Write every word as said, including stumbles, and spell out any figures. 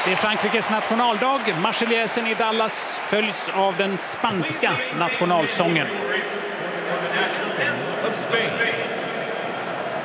Det är Frankrikes nationaldag. Marseljäsen i Dallas följs av den spanska nationalsången. Of Spain.